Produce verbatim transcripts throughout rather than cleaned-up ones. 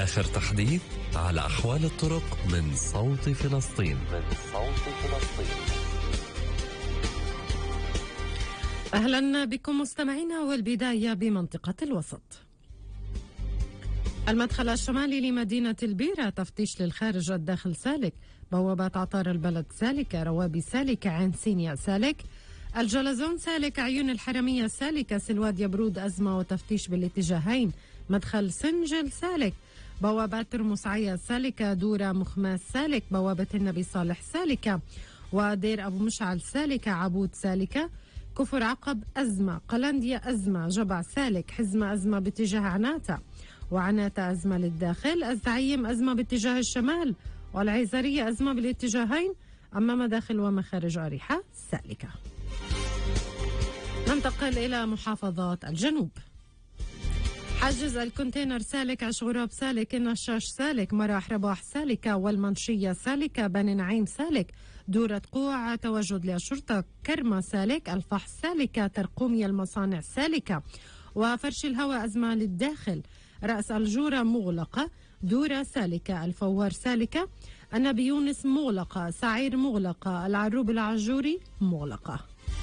آخر تحديث على أحوال الطرق من صوت فلسطين. من صوت فلسطين. أهلا بكم مستمعينا، والبداية بمنطقة الوسط. المدخل الشمالي لمدينة البيرة تفتيش للخارج الداخل سالك، بوابات عطار البلد سالكة، روابي سالكة، عين سينيا سالك، الجلزون سالك، عيون الحرمية سالكة، سلواد يبرود أزمة وتفتيش بالاتجاهين، مدخل سنجل سالك، بوابات ترمس عيا سالكة، دورة مخماس سالك، بوابة النبي صالح سالكة، ودير أبو مشعل سالكة، عبود سالكة، كفر عقب أزمة، قلنديا أزمة، جبع سالك، حزمة أزمة باتجاه عناتا، وعناتا أزمة للداخل، الزعيم أزمة باتجاه الشمال، والعيزرية أزمة بالاتجاهين، أما مداخل ومخارج أريحة سالكة. ننتقل إلى محافظات الجنوب. حاجز الكونتينر سالك، عشغراب سالك، النشاش سالك، مراح رباح سالكة، والمنشية سالكة، بني نعيم سالك، دورة قوع توجد للشرطة، كرمة سالك، الفحص سالكة، ترقومية المصانع سالكة، وفرش الهواء أزمة للداخل، رأس الجورة مغلقة، دورة سالكة، الفوار سالكة، النبي يونس مغلقة، سعير مغلقة، العروب العجوري مغلقة.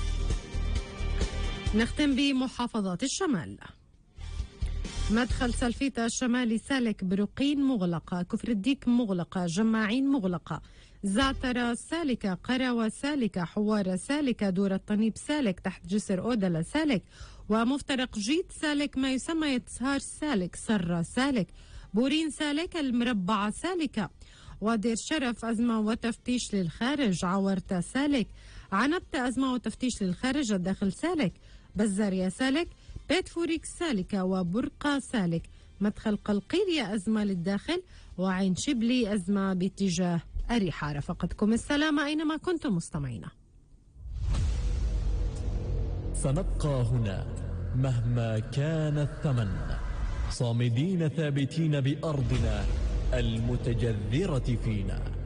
نختم بمحافظات الشمال. مدخل سلفيتا الشمالي سالك، برقين مغلقة، كفر الديك مغلقة، جماعين مغلقة، زعترة سالكة، قروة سالكة، حوارة سالكة، دورة طنيب سالك، تحت جسر أودلة سالك، ومفترق جيت سالك، ما يسمى يتسهار سالك، سرة سالك، بورين سالك، المربعة سالكة، ودير شرف أزمة وتفتيش للخارج، عورتة سالك، عنبتة أزمة وتفتيش للخارج، الداخل سالك، بزاريا سالك، بيت فوريك سالكة، وبرقة سالك، مدخل قلقيلية أزمة للداخل، وعين شبلي أزمة باتجاه أريحة. رفقتكم السلامة أينما كنتم مستمعين. سنبقى هنا مهما كان الثمن، صامدين ثابتين بأرضنا المتجذرة فينا.